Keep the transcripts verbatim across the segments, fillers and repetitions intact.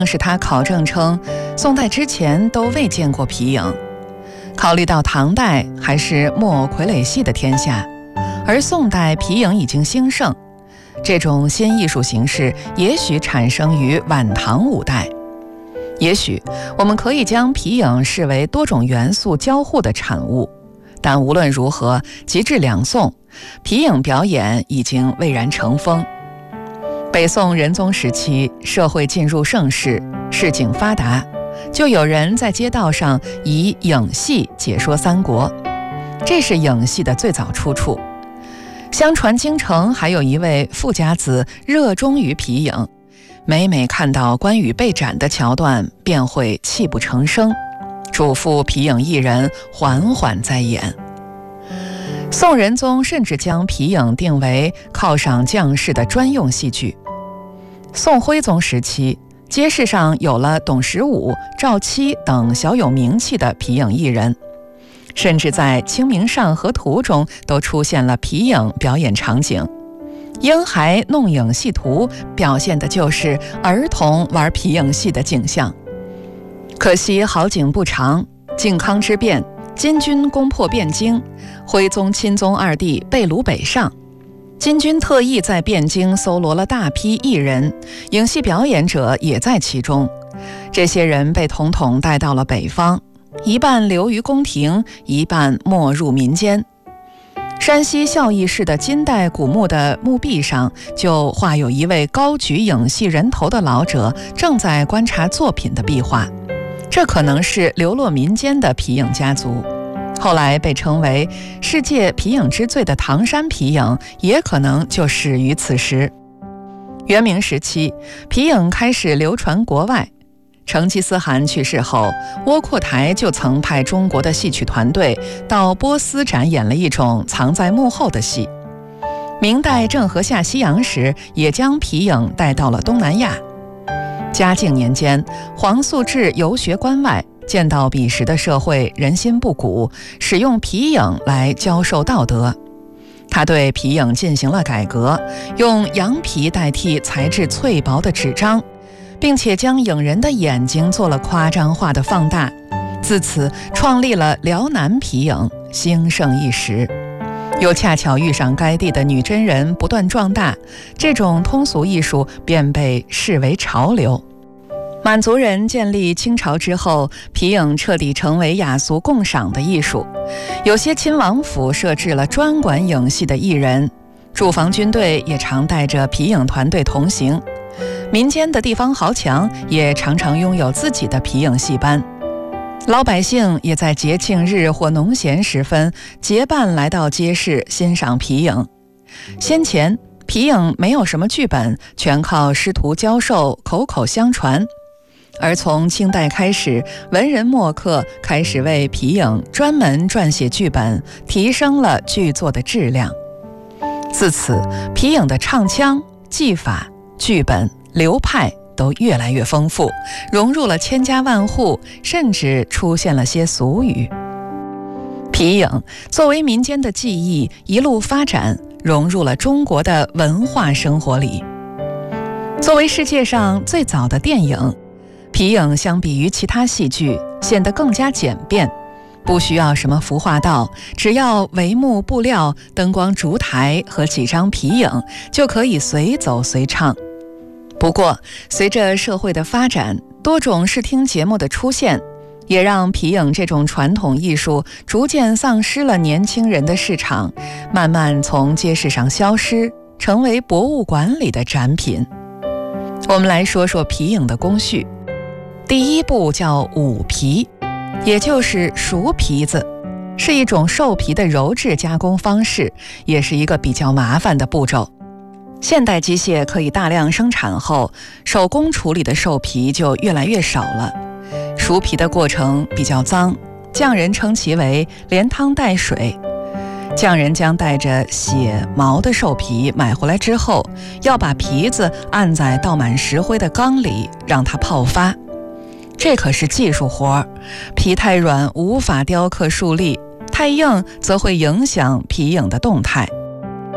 是他考证称，宋代之前都未见过皮影。考虑到唐代还是木偶傀儡戏的天下，而宋代皮影已经兴盛，这种新艺术形式也许产生于晚唐五代。也许我们可以将皮影视为多种元素交互的产物，但无论如何，及至两宋，皮影表演已经蔚然成风。北宋仁宗时期，社会进入盛世，市井发达，就有人在街道上以影戏解说三国，这是影戏的最早出处。相传京城还有一位富家子热衷于皮影，每每看到关羽被斩的桥段，便会泣不成声，嘱咐皮影艺人缓缓再演。宋仁宗甚至将皮影定为犒赏将士的专用戏剧。宋徽宗时期，街市上有了董十五、赵七等小有名气的皮影艺人，甚至在《清明上河图》中都出现了皮影表演场景。婴孩弄影戏图表现的就是儿童玩皮影戏的景象。可惜好景不长，靖康之变，金军攻破汴京，徽宗、钦宗二帝被掳北上。金军特意在汴京搜罗了大批艺人，影戏表演者也在其中。这些人被统统带到了北方，一半留于宫廷，一半没入民间。山西孝义市的金代古墓的墓壁上，就画有一位高举影戏人头的老者正在观察作品的壁画，这可能是流落民间的皮影家族。后来被称为世界皮影之最的唐山皮影，也可能就始于此时。元明时期，皮影开始流传国外。成吉思汗去世后，窝阔台就曾派中国的戏曲团队到波斯展演了一种藏在幕后的戏。明代郑和下西洋时，也将皮影带到了东南亚。嘉靖年间，黄素志游学关外，见到彼时的社会人心不古，使用皮影来教授道德。他对皮影进行了改革，用羊皮代替材质脆薄的纸张，并且将影人的眼睛做了夸张化的放大，自此创立了辽南皮影，兴盛一时。又恰巧遇上该地的女真人不断壮大，这种通俗艺术便被视为潮流。满族人建立清朝之后，皮影彻底成为雅俗共赏的艺术。有些亲王府设置了专管影戏的艺人，驻防军队也常带着皮影团队同行。民间的地方豪强也常常拥有自己的皮影戏班，老百姓也在节庆日或农闲时分结伴来到街市欣赏皮影。先前皮影没有什么剧本，全靠师徒教授口口相传，而从清代开始，文人墨客开始为皮影专门撰写剧本，提升了剧作的质量。自此，皮影的唱腔、技法、剧本、流派都越来越丰富，融入了千家万户，甚至出现了些俗语。皮影作为民间的技艺，一路发展，融入了中国的文化生活里。作为世界上最早的电影，皮影相比于其他戏剧显得更加简便，不需要什么服化道，只要帷幕、布料、灯光、烛台和几张皮影，就可以随走随唱。不过，随着社会的发展，多种视听节目的出现，也让皮影这种传统艺术逐渐丧失了年轻人的市场，慢慢从街市上消失，成为博物馆里的展品。我们来说说皮影的工序。第一步叫捂皮，也就是熟皮子，是一种兽皮的鞣制加工方式，也是一个比较麻烦的步骤。现代机械可以大量生产后，手工处理的兽皮就越来越少了。熟皮的过程比较脏，匠人称其为连汤带水。匠人将带着血毛的兽皮买回来之后，要把皮子按在倒满石灰的缸里，让它泡发。这可是技术活，皮太软无法雕刻竖立，太硬则会影响皮影的动态。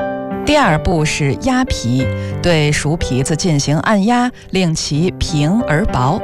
第二步是压皮，对熟皮子进行按压，令其平而薄。